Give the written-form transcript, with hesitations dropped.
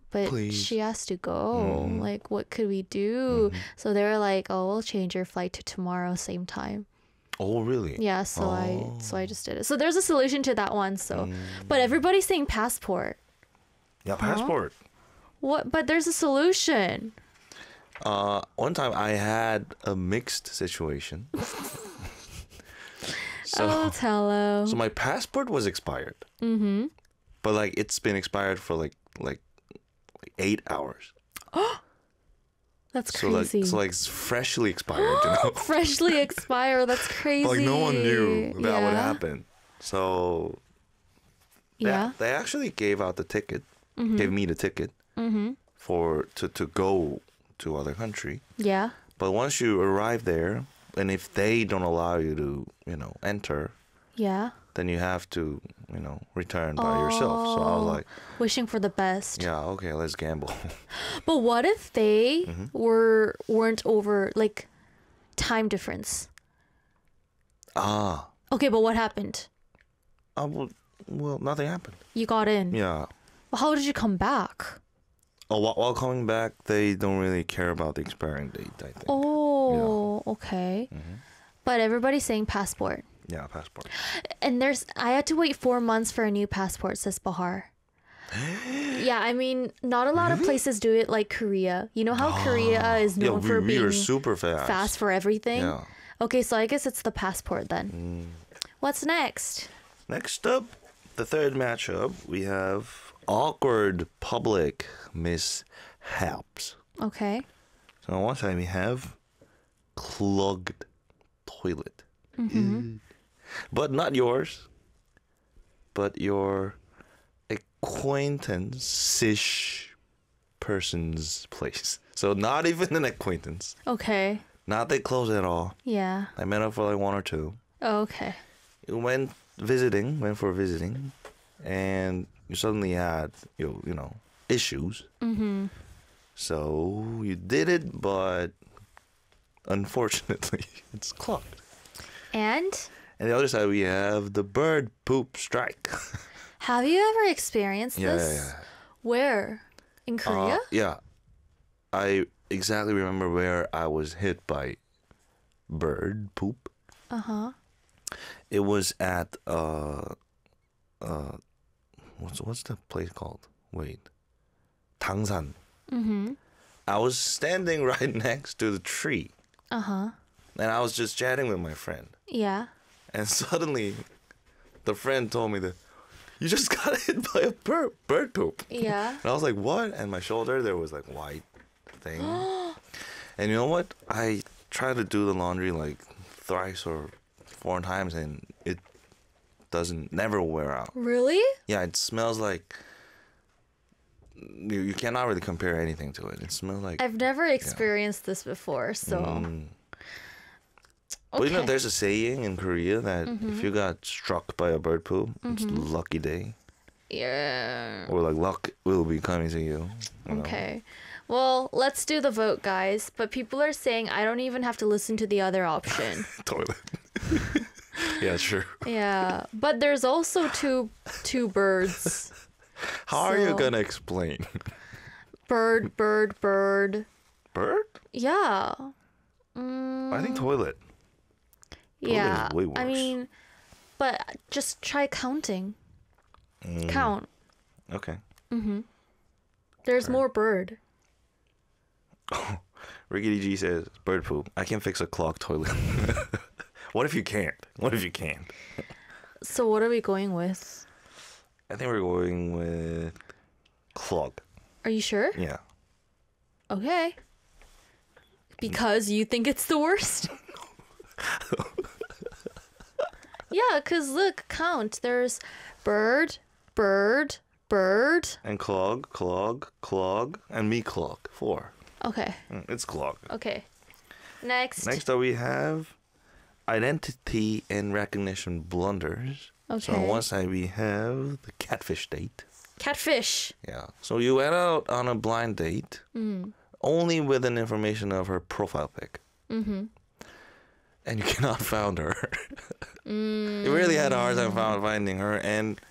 but Please. she has to go. Like, what could we do? So they were like, oh, we'll change your flight to tomorrow, same time. Oh, really? Yeah, so I just did it. So there's a solution to that one. So, but everybody's saying passport. Yeah, passport. What? But there's a solution. One time I had a mixed situation. Oh, Tello. So my passport was expired. Mm-hmm. But like it's been expired for like 8 hours. That's So like crazy. it's freshly expired, you know. Freshly expired. That's crazy. Like no one knew that would happen. So Yeah. they actually gave out the ticket, gave me the ticket for to go to other country. Yeah. But once you arrive there, and if they don't allow you to, enter, Yeah. then you have to, return by yourself. So I was like, Wishing for the best. yeah, okay, let's gamble. But what if they weren't over like time difference? Ah, Okay, but what happened? well, nothing happened. You got in. Yeah. Well, how did you come back? Oh, while coming back, they don't really care about the expiring date, I think. Oh, okay. But everybody's saying passport. Yeah, passport. And I had to wait 4 months for a new passport, says Bahar. Yeah, I mean, not a lot of places do it like Korea. You know how Korea is Yeah, known for we being are super fast. fast for everything? Yeah. Okay, so I guess it's the passport then. What's next? Next up, the third matchup, we have awkward public mishaps. Okay. So on one side we have clogged toilet. But not yours, but your acquaintance-ish person's place. So not even an acquaintance. Okay. Not that close at all. Yeah. I met up for like 1 or 2. Okay. You went for visiting, and you suddenly had, issues. So you did it, but unfortunately, it's clogged. And And the other side, we have the bird poop strike. have you ever experienced this? Yeah. Where? In Korea? Yeah. I exactly remember where I was hit by bird poop. Uh-huh. It was at what's the place called? Wait. Tangsan. I was standing right next to the tree. Uh-huh. And I was just chatting with my friend. Yeah. And suddenly the friend told me that you just got hit by a bird poop. Yeah. And I was like, what? And my shoulder, there was like white thing. And you know what? I tried to do the laundry like thrice or 4 times and it never wear out. Really? Yeah, it smells like, you cannot really compare anything to it. It smells like, I've never experienced this before, so. But Okay. there's a saying in Korea that if you got struck by a bird poop, it's a lucky day. Yeah. Or like luck will be coming to you. you know. Okay. Well, let's do the vote, guys. But people are saying I don't even have to listen to the other option. Toilet. Yeah, true. Yeah. But there's also two birds. How are you So- gonna explain? Bird. Bird? Yeah. I think toilet. Yeah. is way I worse. mean, but just try counting. Count. Okay. There's more bird. Rickety G says bird poop. I can fix a clogged toilet. What if you can't? So what are we going with? I think we're going with clog. Are you sure? Yeah. Okay. Because you think it's the worst? Yeah, because look, count. There's bird, And clog, and me clog. 4. Okay. It's clog. Okay. Next. Next up we have identity and recognition blunders. So on Okay. one side we have the catfish date. Catfish. Yeah. So you went out on a blind date only with an information of her profile pic. And you cannot find her. You really had a hard time finding her, and